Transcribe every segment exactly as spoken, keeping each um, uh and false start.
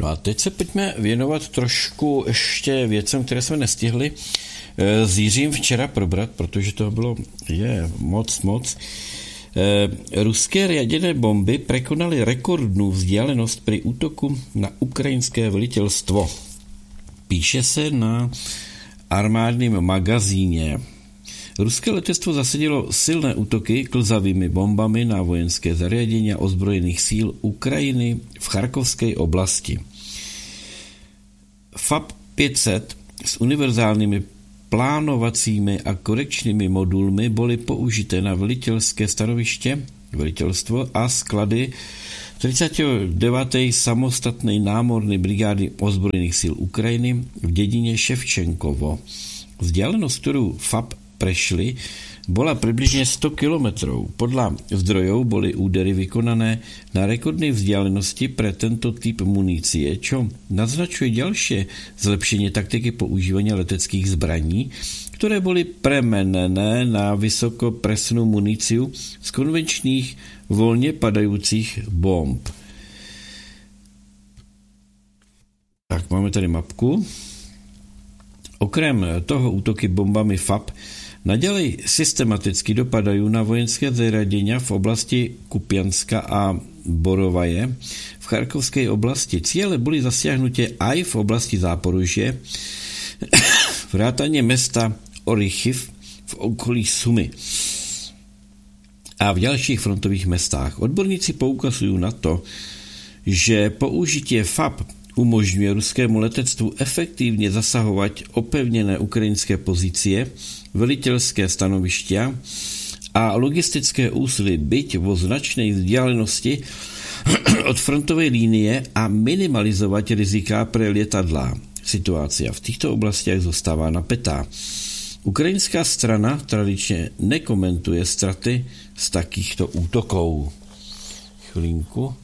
No a teď se pojďme věnovat trošku ještě věcem, které jsme nestihli s Jiřím včera probrat, protože to bylo je moc, moc. Ruské riaděné bomby překonaly rekordnou vzdálenost při útoku na ukrajinské velitelstvo. Píše se na armádním magazíně. Ruské letectvo zasadilo silné útoky klzavými bombami na vojenské zariadení ozbrojených síl Ukrajiny v Charkovské oblasti. F A P pět set s univerzálními plánovacími a korekčními modulmi byly použité na velitelské stanoviště, velitelstvo a sklady třicáté deváté samostatné námorné brigády ozbrojených sil Ukrajiny v dědině Ševčenkovo. Vzdálenost, kterou F A P prešli, byla přibližně sto kilometrů. Podle zdrojů byly údery vykonané na rekordné vzdálenosti pre tento typ munície, čo naznačuje další zlepšení taktiky používání leteckých zbraní, které byly premenené na vysokopresnou muníciu z konvenčních volně padajících bomb. Tak, máme tady mapku. Okrem toho útoky bombami F A P nadělej systematicky dopadají na vojenské zariadenia v oblasti Kupianska a Borovaje v Charkovské oblasti. Cíle byly zasiahnutě aj v oblasti Záporožě, vrátane města Orychiv v okolí Sumy a v dalších frontových městách. Odborníci poukazují na to, že použití F A P umožňuje ruskému letectvu efektivně zasahovat opevněné ukrajinské pozice, velitelské stanoviště a logistické úsily, byť vo značné vzdálenosti od frontové linie, a minimalizovat rizika pre lietadla. Situace v těchto oblastech zůstává napetá. Ukrajinská strana tradičně nekomentuje straty z takýchto útoků. Chvilinku.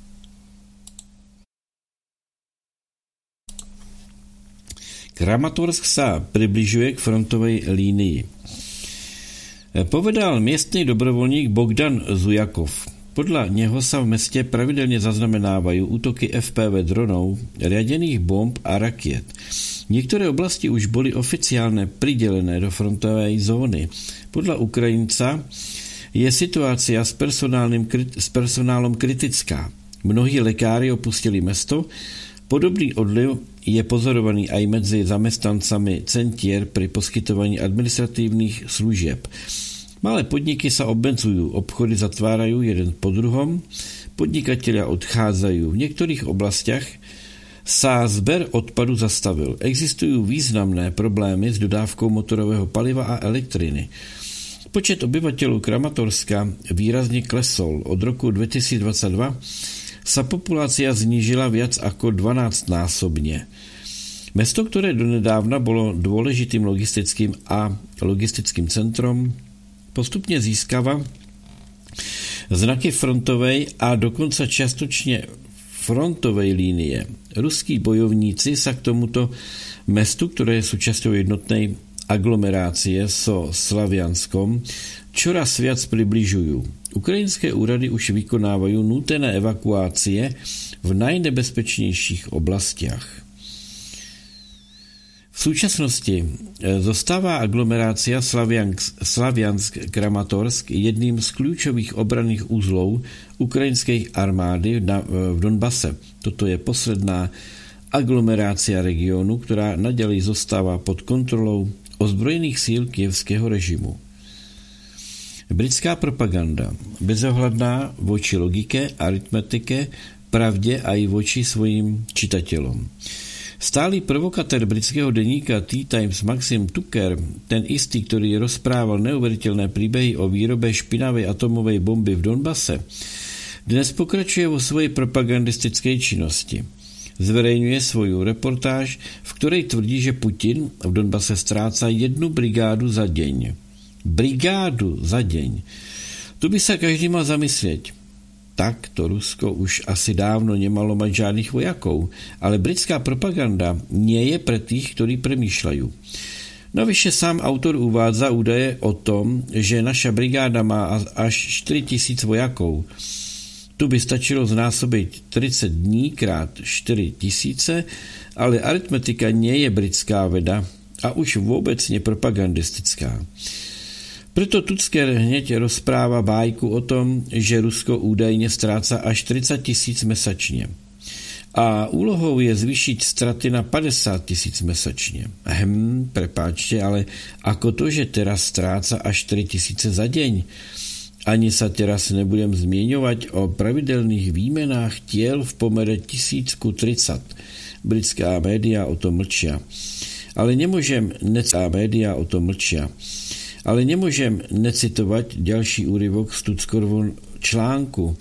Kramatorsk se přibližuje k frontové línii. Povedal městný dobrovolník Bogdan Zujakov. Podle něho se v městě pravidelně zaznamenávají útoky F P V dronů, riaděných bomb a raket. Některé oblasti už byly oficiálně přidělené do frontové zóny. Podle Ukrajinca je situace s, s personálem kritická. Mnohí lékaři opustili město. Podobný odliv je pozorovaný aj mezi zaměstnancami centier při poskytování administrativních služeb. Malé podniky se obmedzují, obchody zatvárají jeden po druhom, podnikatelia odcházají. V některých oblastech se sběr odpadu zastavil. Existují významné problémy s dodávkou motorového paliva a elektřiny. Počet obyvatelů Kramatorska výrazně klesl. Od roku dva tisíce dvacet dva sa populácia znížila viac ako dvanásťnásobne. Mesto, ktoré donedávna bolo dôležitým logistickým a logistickým centrom, postupne získava znaky frontovej a dokonca čiastočne frontovej línie. Ruskí bojovníci sa k tomuto mestu, ktoré je súčasťou jednotnej aglomerácie so Slavianskom, čoraz viac približujú. Ukrajinské úrady už vykonávají nutené evakuácie v najnebezpečnějších oblastech. V současnosti zůstává aglomerácia Slaviansk-Kramatorsk jedním z klíčových obranných úzlů ukrajinské armády v Donbase. Toto je posledná aglomerácia regionu, která naděli zůstává pod kontrolou ozbrojených síl kyjevského režimu. Britská propaganda, bezohledná voči logike, aritmetike, pravdě a i voči svojim čitatelům. Stálý provokatér britského deníka Tea Times Maxim Tucker, ten istý, který rozprával neuvěřitelné příběhy o výrobě špinavé atomové bomby v Donbase, dnes pokračuje vo svojej propagandistické činnosti. Zverejňuje svoju reportáž, v které tvrdí, že Putin v Donbase ztráca jednu brigádu za deň. Brigádu za deň. Tu by sa každý mal zamyslet. Tak to Rusko už asi dávno nemalo mať žádných vojakov, ale britská propaganda nie je pre tých, ktorí premýšľajú. Navyše sám autor uvádza údaje o tom, že naša brigáda má až štyri tisíc vojakov. Tu by stačilo znásobit tridsať dní krát štyri tisíce, ale aritmetika nie je britská veda a už vôbec nepropagandistická. Preto Tucker hneď rozpráva bájku o tom, že Rusko údajne stráca až tridsať tisíc mesačne. A úlohou je zvýšiť straty na päťdesiat tisíc mesačne. Hm, prepáčte, ale ako to, že teraz stráca až štyri tisíce za deň? Ani sa teraz nebudem zmieňovať o pravidelných výmenách tiel v pomere tisíc ku tridsať. Britská média o tom mlčia. Ale nemôžem necá média o tom mlčia. Ale nemôžem necitovať ďalší úryvok z Tuckerovho článku.